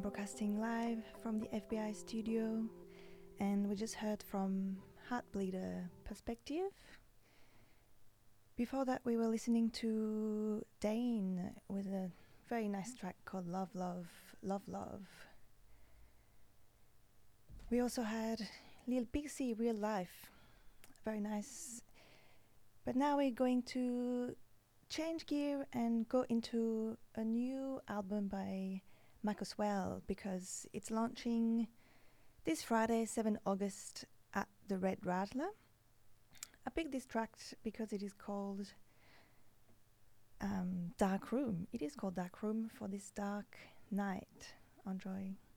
broadcasting live from the FBI studio, and we just heard from Heartbleeder Perspective. Before that, we were listening to Dane with a very nice track called Love, Love, Love, Love. We also had Lil Pixie, Real Life, very nice. But now we're going to change gear and go into a new album by Marcus Well, because it's launching this Friday, 7 August, at the Red Rattler. I picked this track because it is called Dark Room. It is called Dark Room for this dark night. Enjoy.